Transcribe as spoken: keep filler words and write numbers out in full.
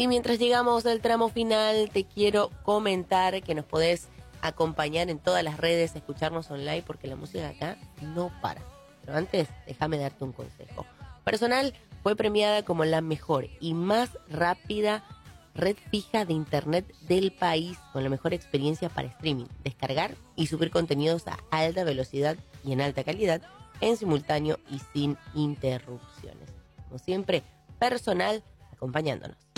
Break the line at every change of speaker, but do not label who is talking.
Y mientras llegamos al tramo final, te quiero comentar que nos podés acompañar en todas las redes, escucharnos online, porque la música acá no para. Pero antes, déjame darte un consejo. Personal fue premiada como la mejor y más rápida red fija de internet del país, con la mejor experiencia para streaming, descargar y subir contenidos a alta velocidad y en alta calidad, en simultáneo y sin interrupciones. Como siempre, Personal acompañándonos.